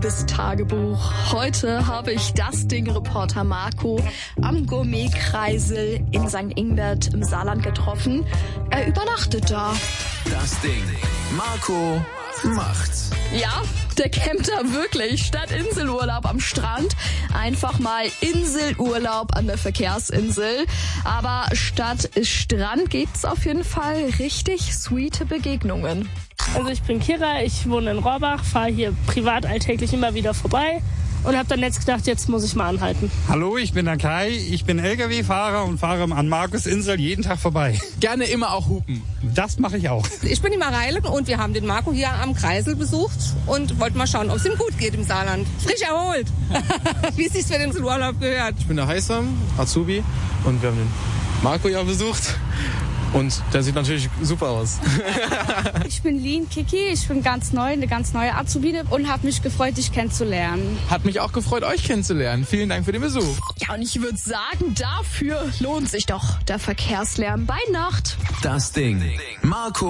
Liebestagebuch. Heute habe ich das Ding-Reporter Marco am Gourmet-Kreisel in St. Ingbert im Saarland getroffen. Er übernachtet da. Das Ding. Marco macht's. Ja, der campt da wirklich. Statt Inselurlaub am Strand einfach mal Inselurlaub an der Verkehrsinsel. Aber statt Strand gibt's auf jeden Fall richtig sweete Begegnungen. Also ich bin Kira, ich wohne in Rohrbach, fahre hier privat alltäglich immer wieder vorbei und habe dann jetzt gedacht, jetzt muss ich mal anhalten. Hallo, ich bin der Kai, ich bin LKW-Fahrer und fahre an Markusinsel jeden Tag vorbei. Gerne immer auch hupen. Das mache ich auch. Ich bin die Mareile und wir haben den Marco hier am Kreisel besucht und wollten mal schauen, ob es ihm gut geht im Saarland. Frisch erholt, wie es sich für den Urlaub gehört. Ich bin der Heissam, Azubi, und wir haben den Marco ja besucht. Und der sieht natürlich super aus. Ich bin Lien Kiki, ich bin eine ganz neue Azubine und habe mich gefreut, dich kennenzulernen. Hat mich auch gefreut, euch kennenzulernen. Vielen Dank für den Besuch. Ja, und ich würde sagen, dafür lohnt sich doch der Verkehrslärm bei Nacht. Das Ding. Marco